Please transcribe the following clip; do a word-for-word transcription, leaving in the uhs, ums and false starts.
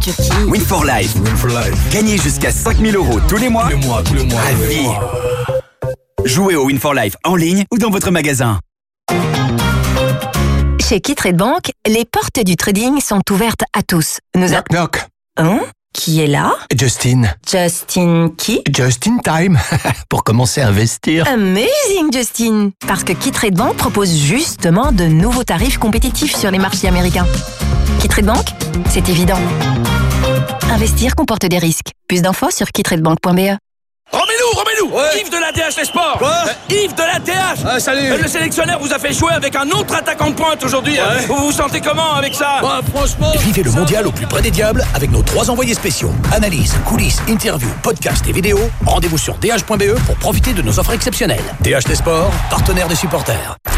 Chucky. Win for Life. Win for Life. Gagnez jusqu'à cinq mille euros tous les mois. Tous les mois, tous les mois. À vie. Jouez au Win for Life en ligne ou dans votre magasin. Chez Kittrade Bank, les portes du trading sont ouvertes à tous. Nous Knock knock. Hein? Qui est là? Justin. Justin qui? Just in time. Pour commencer à investir. Amazing, Justin! Parce que Kittrade Bank propose justement de nouveaux tarifs compétitifs sur les marchés américains. Kittrade Bank, c'est évident. Investir comporte des risques. Plus d'infos sur kittradebank point b e. Remets-nous, remets-nous Ouais. Yves de l'A T H Les Sports. Quoi euh, Yves de l'A T H. Ah, salut. Euh, Le sélectionneur vous a fait jouer avec un autre attaquant de pointe aujourd'hui. Ouais. Hein. Vous vous sentez comment avec ça? Bah, franchement... Vivez le mondial au plus près des diables avec nos trois envoyés spéciaux. Analyse, coulisses, interviews, podcasts et vidéos. Rendez-vous sur d h point b e pour profiter de nos offres exceptionnelles. D H Les Sports, partenaire des supporters.